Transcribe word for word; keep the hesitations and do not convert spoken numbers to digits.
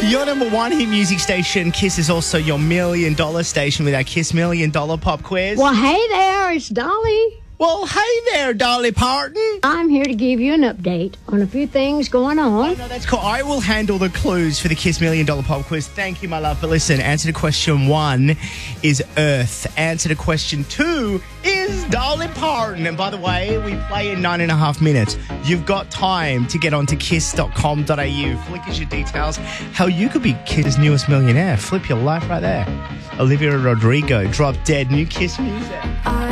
Your number one hit music station, Kiss, is also your million dollar station with our Kiss Million Dollar Pop Quiz. Well, hey there, it's Dolly. Well, hey there, Dolly Parton. I'm here to give you an update on a few things going on. Oh, no, that's cool. I will handle the clues for the Kiss Million Dollar Pop Quiz. Thank you, my love. But listen, answer to question one is Earth. Answer to question two is Dolly Parton. And by the way, we play in nine and a half minutes. You've got time to get onto kiss dot com dot a u. Flick is your details. How you could be Kiss' newest millionaire. Flip your life right there. Olivia Rodrigo, Drop Dead, new Kiss music. I